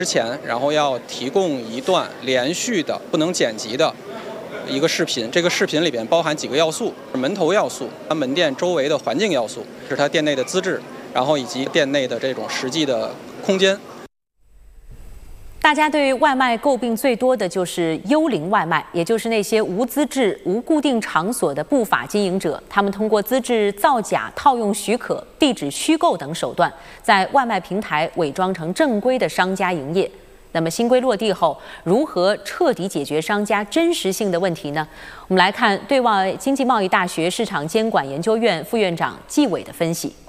之前，然后要提供一段连续的、不能剪辑的一个视频。这个视频里边包含几个要素：门头要素、它门店周围的环境要素，是它店内的资质，然后以及店内的这种实际的空间。 大家对外卖诟病最多的就是幽灵外卖，也就是那些无资质、无固定场所的不法经营者。他们通过资质造假、套用许可、地址虚构等手段，在外卖平台伪装成正规的商家营业。那么新规落地后，如何彻底解决商家真实性的问题呢？我们来看对外经济贸易大学市场监管研究院副院长纪伟的分析。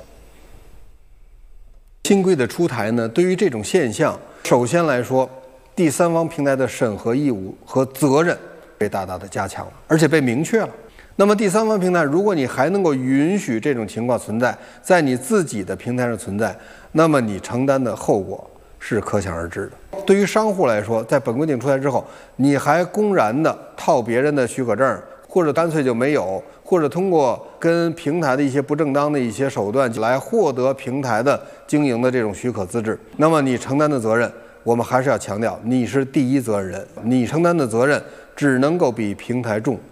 新规的出台呢，对于这种现象，首先来说，第三方平台的审核义务和责任被大大的加强了，而且被明确了。那么第三方平台，如果你还能够允许这种情况存在，在你自己的平台上存在，那么你承担的后果是可想而知的。对于商户来说，在本规定出台之后，你还公然的套别人的许可证，或者干脆就没有，或者通过跟平台的一些不正当的一些手段来获得平台的经营的这种许可资质，那么你承担的责任，我们还是要强调，你是第一责任人，你承担的责任只能够比平台重。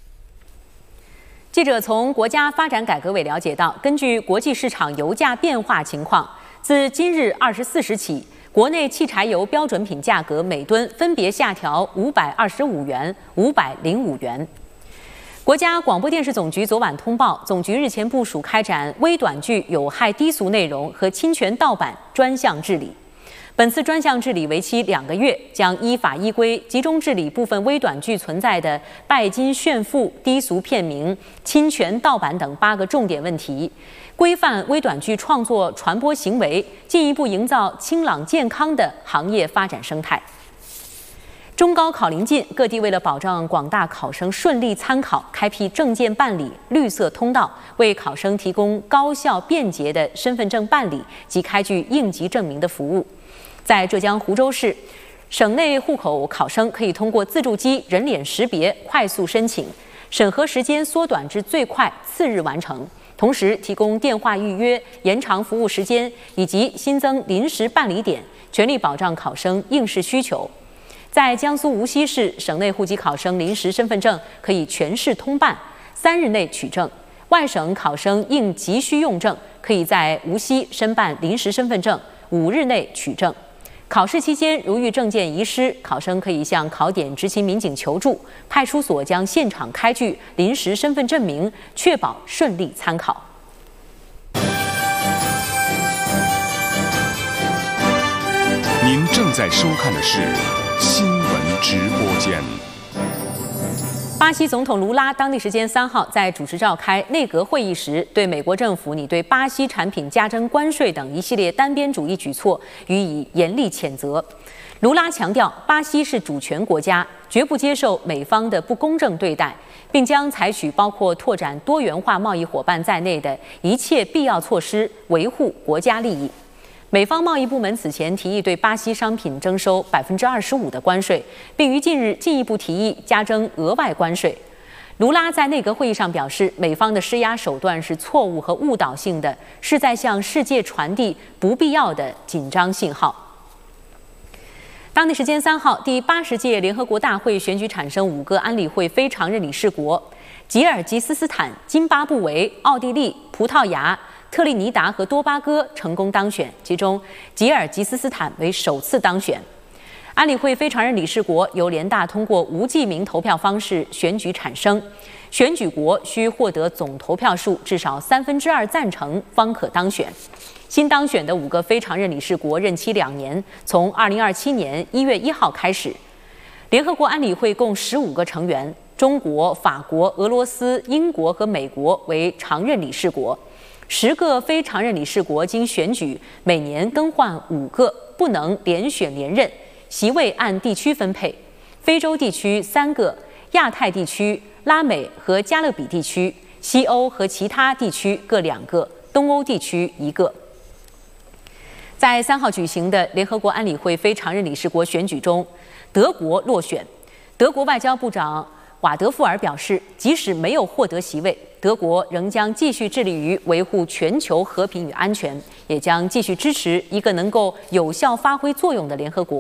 记者从国家发展改革委了解到，根据国际市场油价变化情况，自今日24时起，国内汽柴油标准品价格每吨分别下调525元、505元。国家广播电视总局昨晚通报，总局日前部署开展微短剧有害低俗内容和侵权盗版专项治理。本次专项治理为期2个月，将依法依规集中治理部分微短剧存在的拜金炫富、低俗片名、侵权盗版等8个重点问题，规范微短剧创作传播行为，进一步营造清朗健康的行业发展生态。中高考临近，各地为了保障广大考生顺利参考，开辟证件办理绿色通道，为考生提供高效便捷的身份证办理及开具应急证明的服务。在浙江湖州市，省内户口考生可以通过自助机人脸识别快速申请，审核时间缩短至最快次日完成。同时提供电话预约、延长服务时间以及新增临时办理点，全力保障考生应试需求。在江苏无锡市，省内户籍考生临时身份证可以全市通办，3日内取证；外省考生应急需用证，可以在无锡申办临时身份证，5日内取证。考试期间，如遇证件遗失，考生可以向考点执勤民警求助，派出所将现场开具临时身份证明，确保顺利参考。 您正在收看的是新闻直播间。 巴西总统卢拉当地时间3号在主持召开内阁会议时，对美国政府拟对巴西产品加征关税等一系列单边主义举措予以严厉谴责。卢拉强调，巴西是主权国家，绝不接受美方的不公正对待，并将采取包括拓展多元化贸易伙伴在内的一切必要措施，维护国家利益。美方贸易部门此前提议对巴西商品征收25%的关税，并于近日进一步提议加征额外关税。卢拉在内阁会议上表示，美方的施压手段是错误和误导性的，是在向世界传递不必要的紧张信号。当地时间3号，第80届联合国大会选举产生5个安理会非常任理事国，吉尔吉斯斯坦、津巴布韦、奥地利、葡萄牙、特立尼达和多巴哥成功当选，其中吉尔吉斯斯坦为首次当选。安理会非常任理事国由联大通过无记名投票方式选举产生，选举国需获得总投票数至少2/3赞成方可当选。新当选的5个非常任理事国任期2年，从2027年1月1号开始。联合国安理会共15个成员，中国、法国、俄罗斯、英国和美国为常任理事国。10个非常任理事国经选举，每年更换5个，不能连选连任，席位按地区分配。非洲地区3个，亚太地区、拉美和加勒比地区、西欧和其他地区各2个，东欧地区1个。在3号举行的联合国安理会非常任理事国选举中，德国落选。德国外交部长瓦德富尔表示，即使没有获得席位，德国仍将继续致力于维护全球和平与安全，也将继续支持一个能够有效发挥作用的联合国。